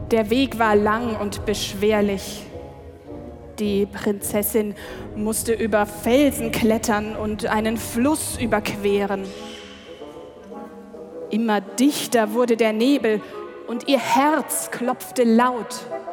Der Weg war lang und beschwerlich. Die Prinzessin musste über Felsen klettern und einen Fluss überqueren. Immer dichter wurde der Nebel und ihr Herz klopfte laut.